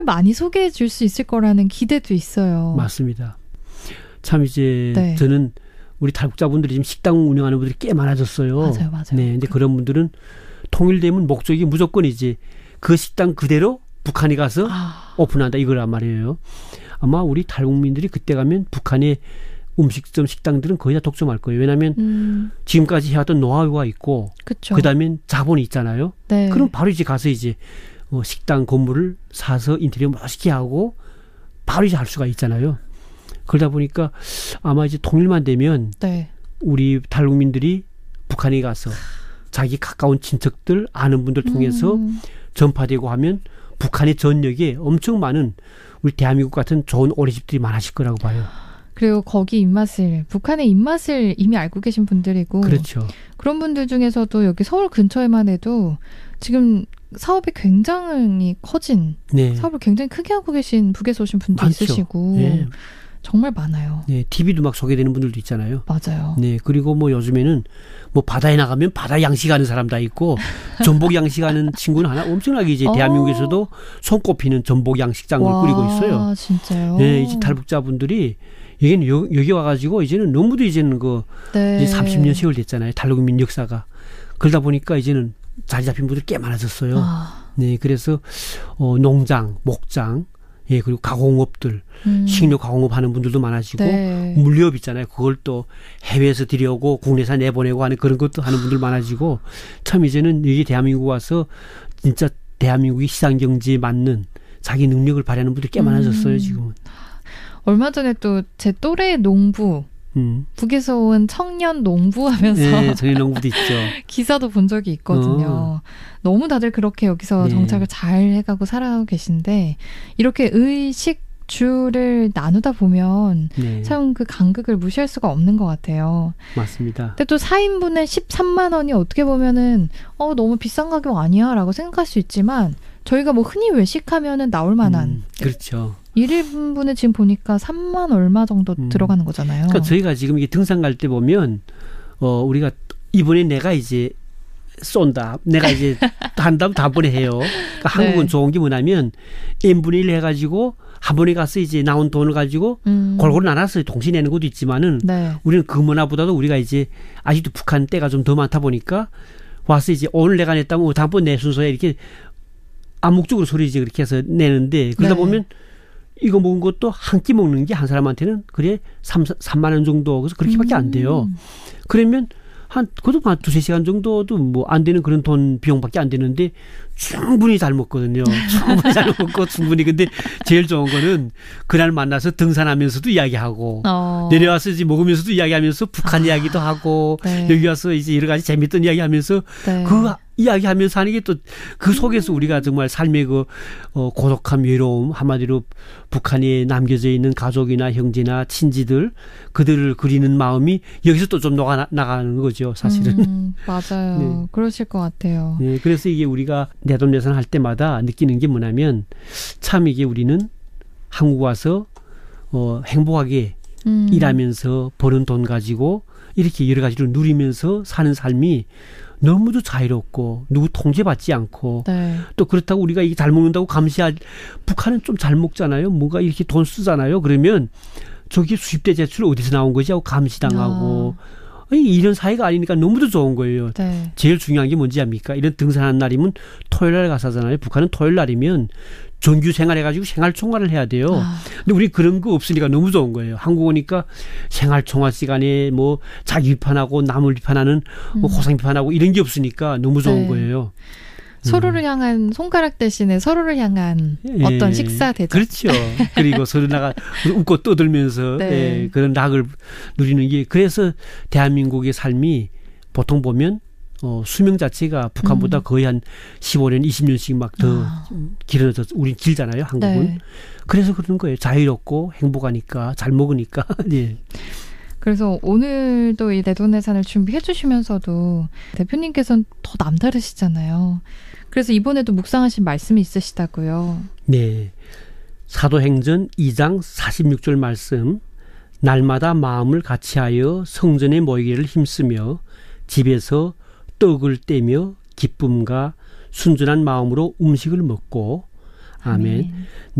많이 소개해 줄 수 있을 거라는 기대도 있어요. 맞습니다. 참 이제 네. 저는 우리 탈북자분들이 지금 식당 운영하는 분들이 꽤 많아졌어요. 맞아요. 네, 근데 그런 분들은 통일되면 목적이 무조건 이제 그 식당 그대로 북한에 가서 오픈한다 이거란 말이에요. 아마 우리 탈북민들이 그때 가면 북한의 음식점 식당들은 거의 다 독점할 거예요. 왜냐하면 지금까지 해왔던 노하우가 있고 그다음엔 자본이 있잖아요. 네. 그럼 바로 이제 가서 이제 식당 건물을 사서 인테리어 멋있게 하고 바로 이제 할 수가 있잖아요. 그러다 보니까 아마 이제 통일만 되면 네. 우리 탈북민들이 북한에 가서 자기 가까운 친척들 아는 분들 통해서 전파되고 하면 북한의 전역에 엄청 많은 우리 대한민국 같은 좋은 오리집들이 많아질 거라고 봐요. 그리고 거기 입맛을 북한의 입맛을 이미 알고 계신 분들이고 그렇죠. 그런 분들 중에서도 여기 서울 근처에만 해도 지금 사업이 굉장히 커진 네. 사업을 굉장히 크게 하고 계신 북에서 오신 분도 많죠. 있으시고 네. 정말 많아요. 네, TV도 막 소개되는 분들도 있잖아요. 맞아요. 네, 그리고 뭐 요즘에는 뭐 바다에 나가면 바다 양식하는 사람 다 있고 전복 양식하는 친구는 하나 엄청나게 이제 대한민국에서도 손꼽히는 전복 양식장을 꾸리고 있어요. 진짜요? 네, 이제 탈북자분들이 여기 와가지고 이제는 너무도 이제는 네. 이제 30년 세월 됐잖아요. 탈북민 역사가. 그러다 보니까 이제는 자리 잡힌 분들이 꽤 많아졌어요. 네, 그래서 농장, 목장, 예, 그리고 가공업들, 식료 가공업 하는 분들도 많아지고, 네. 물류업 있잖아요. 그걸 또 해외에서 들여오고 국내에서 내보내고 하는 그런 것도 하는 분들 많아지고, 참 이제는 여기 대한민국 와서 진짜 대한민국이 시장 경제에 맞는 자기 능력을 발휘하는 분들이 꽤 많아졌어요, 지금은. 얼마 전에 또 제 또래 농부, 북에서 온 청년 농부 하면서 네, 청년 농부도 있죠. 기사도 본 적이 있거든요. 너무 다들 그렇게 여기서 네. 정착을 잘 해가고 살아가고 계신데 이렇게 의식주를 나누다 보면 네. 참 그 간극을 무시할 수가 없는 것 같아요. 맞습니다. 근데 또 4인분에 13만 원이 어떻게 보면은 너무 비싼 가격 아니야 라고 생각할 수 있지만 저희가 뭐 흔히 외식하면은 나올 만한 그렇죠. 1인분에 지금 보니까 3만 얼마 정도 들어가는 거잖아요. 그러니까 저희가 지금 이게 등산 갈 때 보면 우리가 이번에 내가 이제 쏜다. 내가 이제 한다면 다번에 해요. 그러니까 한국은 좋은 게 뭐냐면 n분의 1 해가지고 한 번에 가서 이제 나온 돈을 가지고 골고루 나눠서 동시에 내는 것도 있지만은 우리는 그 문화보다도 우리가 이제 아직도 북한 때가 좀 더 많다 보니까 와서 이제 오늘 내가 냈다면 다음번 내 순서에 이렇게 암묵적으로 소리지 그렇게 해서 내는데 그러다 보면 이거 먹은 것도 한 끼 먹는 게 한 사람한테는 그래 3만 원 정도 그래서 그렇게밖에 안 돼요. 그러면 그것도 한 2-3시간 정도도 뭐 안 되는 그런 돈 비용밖에 안 되는데 충분히 잘 먹거든요. 충분히 잘 먹고 충분히. 근데 제일 좋은 거는 그날 만나서 등산하면서도 이야기하고 내려와서 이제 먹으면서도 이야기하면서 북한 이야기도 하고 여기 와서 이제 여러 가지 재밌던 이야기하면서 그 이야기하면서 하는 게 또 그 속에서 우리가 정말 삶의 고독함, 외로움 한마디로 북한에 남겨져 있는 가족이나 형제나 친지들 그들을 그리는 마음이 여기서 또 좀 나가는 거죠, 사실은. 맞아요. 네. 그러실 것 같아요. 네, 그래서 이게 우리가 내돈내산 할 때마다 느끼는 게 뭐냐면 참 이게 우리는 한국 와서 행복하게 일하면서 버는 돈 가지고 이렇게 여러 가지를 누리면서 사는 삶이 너무도 자유롭고 누구 통제받지 않고 또 그렇다고 우리가 이게 잘 먹는다고 북한은 좀 잘 먹잖아요. 뭔가 이렇게 돈 쓰잖아요. 그러면 저기 수입대 제출 어디서 나온 거지 하고 감시당하고 이런 사회가 아니니까 너무도 좋은 거예요. 제일 중요한 게 뭔지 압니까? 이런 등산하는 날이면 토요일 날 가서 하잖아요. 북한은 토요일 날이면 정규 생활해가지고 생활총괄을 해야 돼요. 근데 우리 그런 거 없으니까 너무 좋은 거예요. 한국 오니까 생활총괄 시간에 뭐 자기 비판하고 남을 비판하는 뭐 고상 비판하고 이런 게 없으니까 너무 좋은 거예요. 서로를 향한 손가락 대신에 서로를 향한 어떤 식사 대접. 그렇죠. 그리고 서로 웃고 떠들면서 그런 낙을 누리는 게 그래서 대한민국의 삶이 보통 보면 수명 자체가 북한보다 거의 한 15년, 20년씩 막 더 길어져서 우린 길잖아요, 한국은. 그래서 그런 거예요. 자유롭고 행복하니까, 잘 먹으니까. 네. 그래서 오늘도 이 내돈내산을 준비해 주시면서도 대표님께서는 더 남다르시잖아요. 그래서 이번에도 묵상하신 말씀이 있으시다고요. 네. 사도행전 2장 46절 말씀. 날마다 마음을 같이하여 성전에 모이기를 힘쓰며 집에서 떡을 떼며 기쁨과 순전한 마음으로 음식을 먹고 아멘.